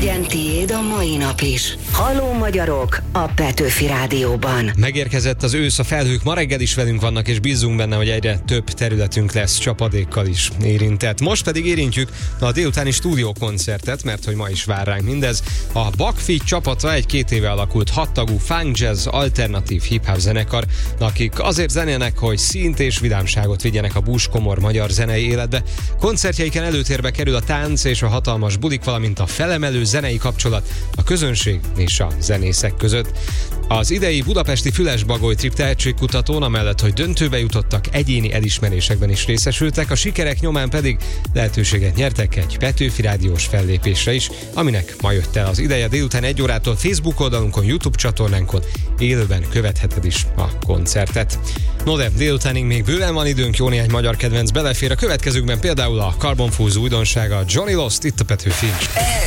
Legyen tiéd a mai nap is. Halló magyarok a Petőfi Rádióban. Megérkezett az ősz, a felhők ma reggel is velünk vannak, és bízunk benne, hogy egyre több területünk lesz csapadékkal is érintett. Most pedig érintjük a délutáni stúdiókoncertet, mert hogy ma is vár ránk mindez. A Bakfi csapata egy 2 éve alakult 6 tagú funk, jazz, alternatív hip-hop zenekar, akik azért zenélnek, hogy színt és vidámságot vigyenek a búskomor magyar zenei életbe. Koncertjeiken előtérbe kerül a tánc és a hatalmas bulik, valamint a felemelő zenei kapcsolat a közönség és a zenészek között. Az idei budapesti Füles-Bagoly Trip tehetségkutatón, amellett, hogy döntőbe jutottak, egyéni elismerésekben is részesültek, a sikerek nyomán pedig lehetőséget nyertek egy Petőfi Rádiós fellépésre is, aminek ma jött el az ideje. Délután 1 órától Facebook oldalunkon, YouTube csatornánkon élőben követheted is a koncertet. No de délutánig még bőven van időnk, jó néhány magyar kedvenc belefér. A következőkben például a Carbon Fúz újdonsága, Johnny Lost, itt a Petőfi.